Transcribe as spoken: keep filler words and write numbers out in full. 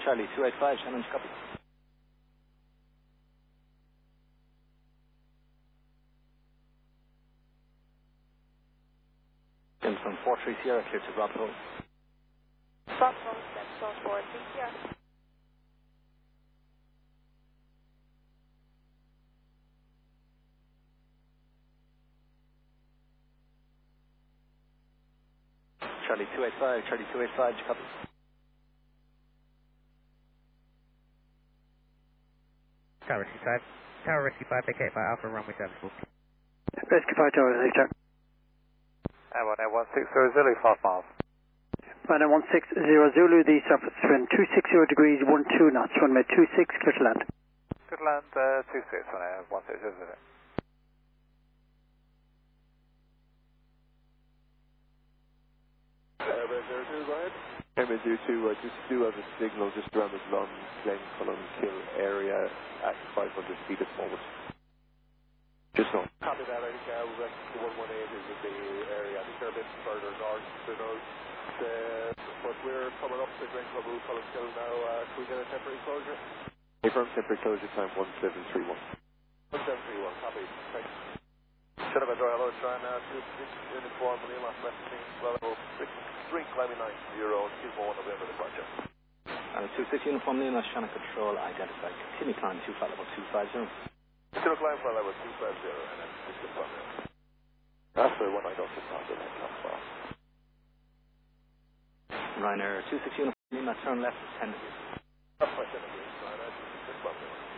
Charlie two eight five, Shannon, copy. In from four three Sierra, clear to Bravo. Bravo, that's on four three Sierra. Charlie two eight five, Charlie two eight five, copy. Tower Rescue five. Tower Rescue five, vacate by Alpha runway service book. Rescue five Tower, Victor. And one one six zero Zulu, five miles. Runway one six zero Zulu, the surface wind two six zero degrees, one two knots, runway two six, clear to land. Good land, uh, two six, runway one six zero Zulu. Airbus zero two, go ahead. Airbus zero two, I just do have a signal just around this long Glencullen Kill area at five hundred feet at the moment. Just on. Copy that, I think uh, we're back to one one eight is in the area. I think they're a bit further north to those. Uh, but we're coming up to Glencullen Kill now. Uh, can we get a temporary closure? Confirm temporary closure time one seven three one. one seven three one, copy. Thanks. Should have a hello, China, two six uniform, Lima, messaging, level six, three, climbing nine zero, two four November departure. Uh, two six uniform Lima, Shannon control, identified. Continue climb to flight level two five zero. Continue climb flight level two five zero, and then just the front there. That's the one I don't just found in that top file. Ryanair two six uniform Lima, turn left ten degrees. That's my ten degrees, Ryanair two six,